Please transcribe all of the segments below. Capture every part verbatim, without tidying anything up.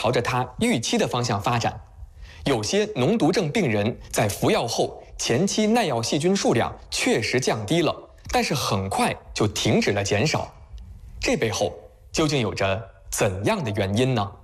朝着他预期的方向发展。有些脓毒症病人在服药后，前期耐药细菌数量确实降低了，但是很快就停止了减少。这背后究竟有着怎样的原因呢？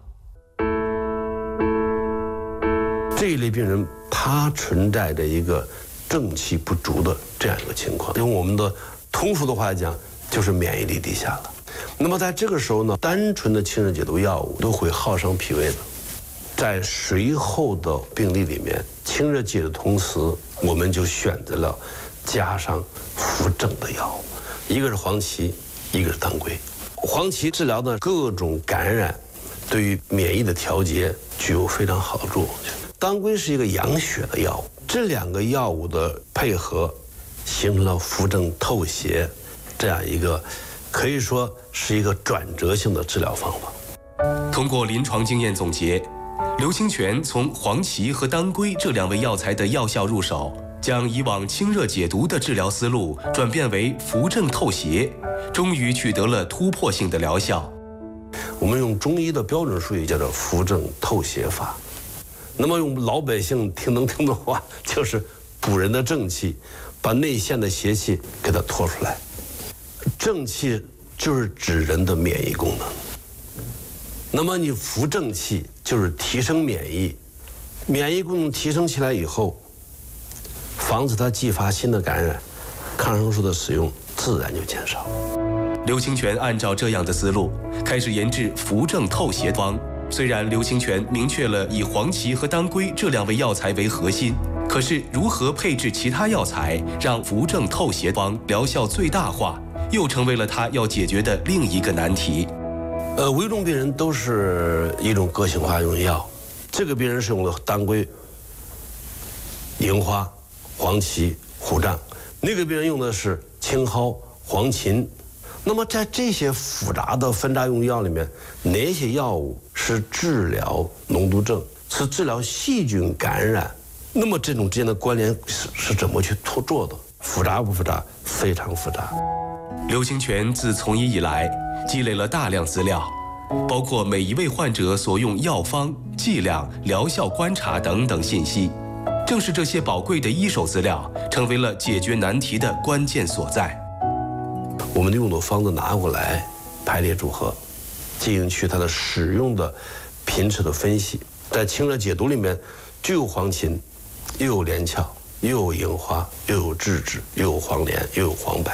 这一类病人他存在着一个正气不足的这样一个情况，用我们的通俗的话来讲，就是免疫力低下了。那么在这个时候呢，单纯的清热解毒药物都会耗伤脾胃的。在随后的病例里面，清热解的同时，我们就选择了加上扶正的药物，一个是黄芪，一个是当归。黄芪治疗的各种感染，对于免疫的调节具有非常好的作用。当归是一个养血的药物，这两个药物的配合，形成了扶正透邪这样一个，可以说是一个转折性的治疗方法。 通过临床经验总结，刘清泉从黄芪和当归这两味药材的药效入手，将以往清热解毒的治疗思路转变为扶正透邪，终于取得了突破性的疗效。 我们用中医的标准术语叫做扶正透邪法，那么用老百姓听能听的话，就是补人的正气，把内陷的邪气给它拖出来。正气就是指人的免疫功能，那么你扶正气就是提升免疫，免疫功能提升起来以后，防止它继发新的感染，抗生素的使用自然就减少。 刘清泉按照这样的思路，开始研制扶正透邪方。虽然刘清泉明确了以黄芪和当归这两味药材为核心，可是如何配置其他药材，让扶正透邪方疗效最大化，又成为了他要解决的另一个难题。 呃，危重病人都是一种个性化用药，这个病人是用了当归、银花、黄芪、虎杖，那个病人用的是青蒿、黄芩。那么在这些复杂的分杂用药里面，哪些药物是治疗脓毒症，是治疗细菌感染？那么这种之间的关联是是怎么去做的？复杂不复杂？非常复杂。 刘清泉自从医以来，积累了大量资料，包括每一位患者所用药方、剂量、疗效观察等等信息。正是这些宝贵的一手资料，成为了解决难题的关键所在。 我们用的方子拿过来，排列组合，进行去它的使用的频次的分析。在清热解毒里面，就有黄芩，又有连翘，又有银花，又有栀子，又有黄连，又有黄柏。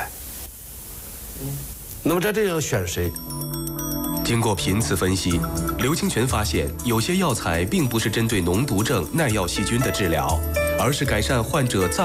那么在这样选谁？ 经过频次分析，刘清泉发现有些药材并不是针对脓毒症耐药细菌的治疗，而是改善患者脏